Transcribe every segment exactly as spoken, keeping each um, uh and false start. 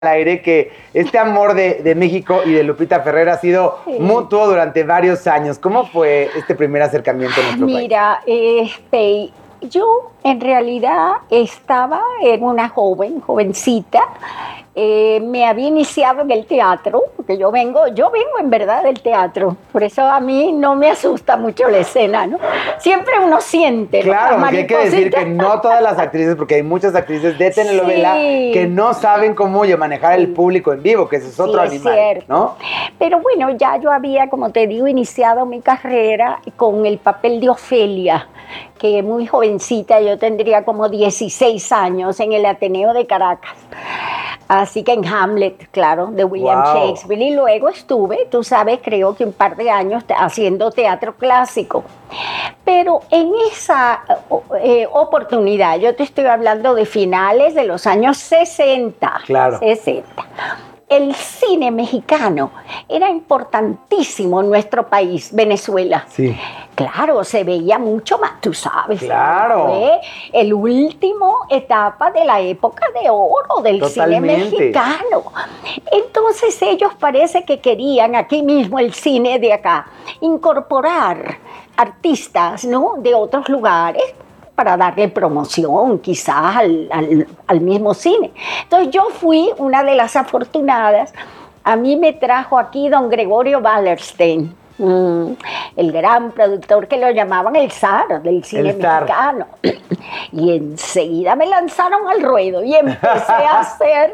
aire que este amor de, de México y de Lupita Ferrer ha sido sí. mutuo durante varios años. ¿Cómo fue este primer acercamiento en nuestro Mira, país? Mira, eh, Pei, yo en realidad estaba en una joven, jovencita, eh, me había iniciado en el teatro, porque yo vengo, yo vengo en verdad del teatro, por eso a mí no me asusta mucho la escena, ¿no? Siempre uno siente. Claro, porque hay que decir que no todas las actrices, porque hay muchas actrices de telenovela sí. que no saben cómo manejar sí. el público en vivo, que ese es otro sí, animal, es cierto. ¿no? Pero bueno, ya yo había, como te digo, iniciado mi carrera con el papel de Ofelia, que muy jovencita, yo tendría como dieciséis años en el Ateneo de Caracas. Así que en Hamlet, claro, de William wow. Shakespeare. Y luego estuve, tú sabes, creo que un par de años haciendo teatro clásico. Pero en esa eh, oportunidad, yo te estoy hablando de finales de los años sesenta. Claro. sesenta. El cine mexicano era importantísimo en nuestro país, Venezuela. Sí. Claro, se veía mucho más, tú sabes. Claro. Fue el último etapa de la época de oro del Totalmente. Cine mexicano. Entonces ellos parece que querían, aquí mismo el cine de acá, incorporar artistas, ¿no?, de otros lugares, para darle promoción quizás al, al, al mismo cine. Entonces yo fui una de las afortunadas. A mí me trajo aquí don Gregorio Wallerstein, mmm, el gran productor que lo llamaban el zar del cine el mexicano. Zar. Y enseguida me lanzaron al ruedo y empecé a hacer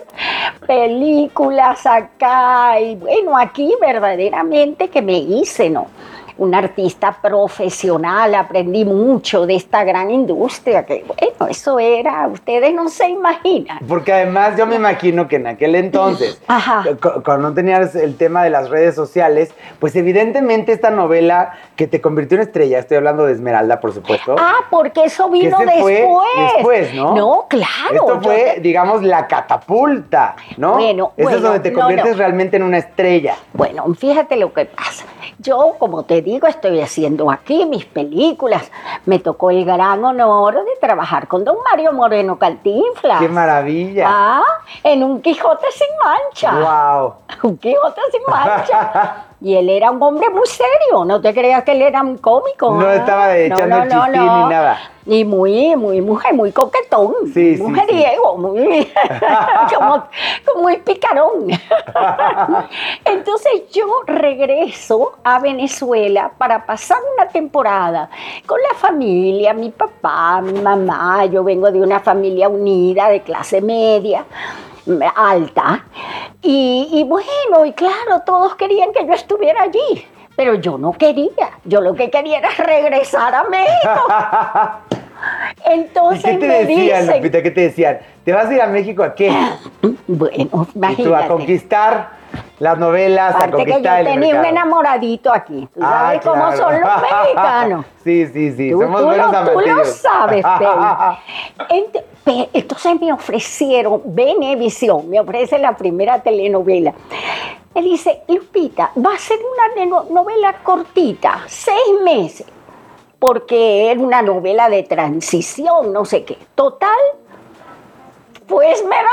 películas acá. Y bueno, aquí verdaderamente que me hice, ¿no?, una artista profesional, aprendí mucho de esta gran industria, que bueno, eso era, ustedes no se imaginan. Porque además yo me imagino que en aquel entonces, cuando no tenías el tema de las redes sociales, pues evidentemente esta novela que te convirtió en estrella, estoy hablando de Esmeralda, por supuesto. Ah, porque eso vino después. Fue después, ¿no? No, claro. Esto fue, te... digamos, la catapulta, ¿no? Bueno, Eso bueno, es donde te conviertes no, no. realmente en una estrella. Bueno, fíjate lo que pasa. Yo, como te digo, estoy haciendo aquí mis películas. Me tocó el gran honor de trabajar con don Mario Moreno Cantinflas. ¡Qué maravilla! Ah, en Un Quijote sin mancha. ¡Wow! Un Quijote sin mancha. Y él era un hombre muy serio, no te creas que él era un cómico. No, ¿eh? Estaba de echando no, no, el chistín no, no. ni nada. Y muy, muy mujer, muy coquetón, sí, mujeriego, sí, sí. muy, como, como muy picarón. Entonces yo regreso a Venezuela para pasar una temporada con la familia, mi papá, mi mamá. Yo vengo de una familia unida, de clase media, alta. Y, y bueno, y claro, todos querían que yo estuviera allí. Pero yo no quería, yo lo que quería era regresar a México. Entonces ¿Y qué te me decían, dicen, Lupita? ¿Qué te decían? ¿Te vas a ir a México a qué? Bueno, imagínate. ¿Y tú a conquistar las novelas, Aparte a conquistar que yo el tenía mercado? un enamoradito aquí. ¿Tú sabes ah, cómo claro. son los mexicanos? Sí, sí, sí. Tú, Somos tú, buenos lo, tú lo sabes, Pei. Entonces me ofrecieron, Venevisión, me ofrece la primera telenovela. Me dice, Lupita, va a ser una novela cortita, seis meses, porque era una novela de transición, no sé qué. Total, fue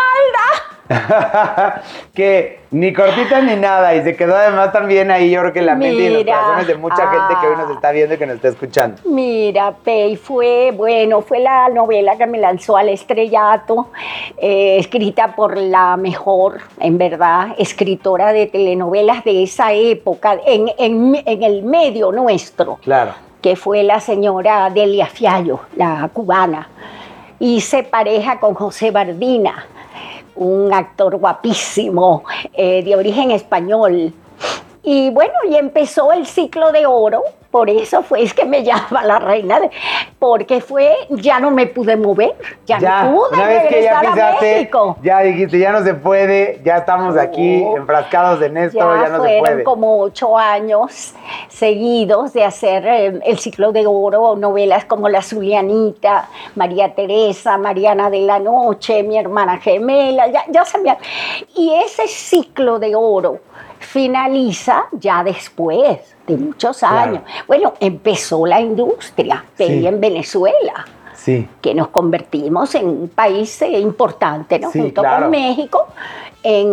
Esmeralda. Que ni cortita ni nada, y se quedó además también ahí, yo creo que en la mente y en los corazones de mucha ah, gente que hoy nos está viendo y que nos está escuchando. Mira, Pei, fue, bueno, fue la novela que me lanzó al estrellato, eh, escrita por la mejor, en verdad, escritora de telenovelas de esa época, en, en, en el medio nuestro. Claro. Que fue la señora Delia Fiallo, la cubana. Hice pareja con José Bardina, un actor guapísimo, eh, de origen español. Y bueno, y empezó el ciclo de oro, por eso fue es que me llama la reina, de, porque fue, ya no me pude mover, ya, ya no pude una vez regresar que ya pisaste, a México. Ya dijiste, ya no se puede, ya estamos aquí oh, enfrascados en esto, ya, ya no se puede. Fueron como ocho años seguidos de hacer eh, el ciclo de oro, novelas como La Zulianita, María Teresa, Mariana de la Noche, Mi hermana gemela, ya, ya se me... Y ese ciclo de oro finaliza ya después de muchos años. Claro. Bueno, empezó la industria, Pei, sí. en Venezuela. sí. que nos convertimos en un país eh, importante, ¿no? Sí, junto claro. con México, en